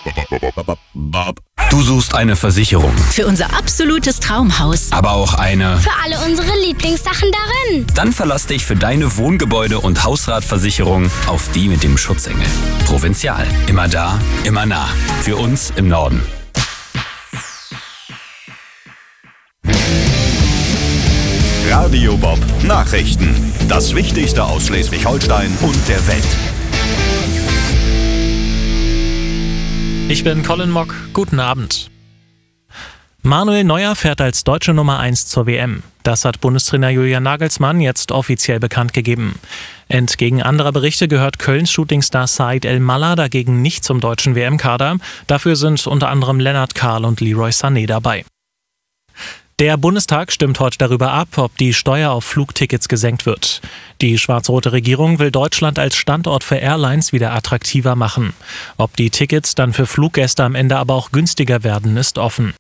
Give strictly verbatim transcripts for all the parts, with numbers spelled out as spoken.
Du suchst eine Versicherung, Für unser absolutes Traumhaus. aber auch eine... Für alle unsere Lieblingssachen darin. Dann verlass dich für deine Wohngebäude- und Hausratversicherung auf die mit dem Schutzengel. Provinzial. Immer da, immer nah. Für uns im Norden. Radio Bob Nachrichten. Das Wichtigste aus Schleswig-Holstein und der Welt. Ich bin Colin Mock. Guten Abend. Manuel Neuer fährt als deutsche Nummer eins zur W M. Das hat Bundestrainer Julian Nagelsmann jetzt offiziell bekannt gegeben. Entgegen anderer Berichte gehört Kölns Shootingstar Said El-Mallah dagegen nicht zum deutschen W M-Kader. Dafür sind unter anderem Lennart Kahl und Leroy Sané dabei. Der Bundestag stimmt heute darüber ab, ob die Steuer auf Flugtickets gesenkt wird. Die schwarz-rote Regierung will Deutschland als Standort für Airlines wieder attraktiver machen. Ob die Tickets dann für Fluggäste am Ende aber auch günstiger werden, ist offen.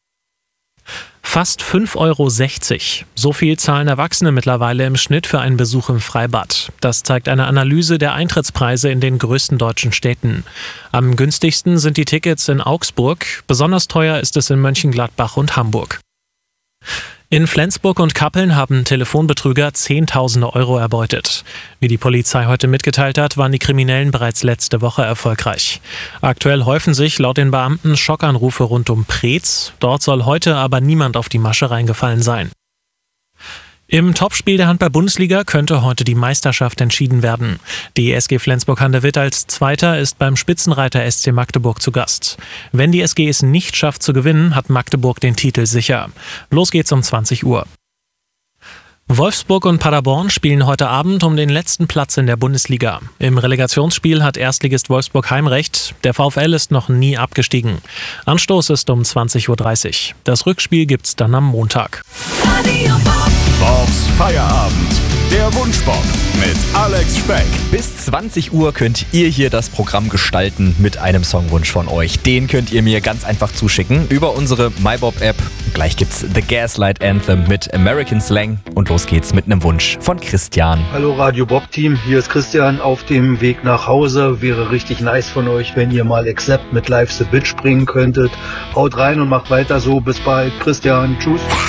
Fast fünf Euro sechzig. So viel zahlen Erwachsene mittlerweile im Schnitt für einen Besuch im Freibad. Das zeigt eine Analyse der Eintrittspreise in den größten deutschen Städten. Am günstigsten sind die Tickets in Augsburg, besonders teuer ist es in Mönchengladbach und Hamburg. In Flensburg und Kappeln haben Telefonbetrüger Zehntausende Euro erbeutet. Wie die Polizei heute mitgeteilt hat, waren die Kriminellen bereits letzte Woche erfolgreich. Aktuell häufen sich laut den Beamten Schockanrufe rund um Preetz. Dort soll heute aber niemand auf die Masche reingefallen sein. Im Topspiel der Handball-Bundesliga könnte heute die Meisterschaft entschieden werden. Die S G Flensburg-Handewitt als Zweiter ist beim Spitzenreiter S C Magdeburg zu Gast. Wenn die S G es nicht schafft zu gewinnen, hat Magdeburg den Titel sicher. Los geht's um zwanzig Uhr. Wolfsburg und Paderborn spielen heute Abend um den letzten Platz in der Bundesliga. Im Relegationsspiel hat Erstligist Wolfsburg Heimrecht. Der VfL ist noch nie abgestiegen. Anstoß ist um zwanzig Uhr dreißig. Das Rückspiel gibt's dann am Montag. Bobs Feierabend. Der Wunschbob mit Alex Speck. Bis zwanzig Uhr könnt ihr hier das Programm gestalten mit einem Songwunsch von euch. Den könnt ihr mir ganz einfach zuschicken über unsere MyBob-App. Gleich gibt's The Gaslight Anthem mit American Slang. Und los geht's mit einem Wunsch von Christian. Hallo Radio Bob Team, hier ist Christian auf dem Weg nach Hause. Wäre richtig nice von euch, wenn ihr mal Accept mit Life's a Bitch bringen könntet. Haut rein und macht weiter so. Bis bald. Christian. Tschüss.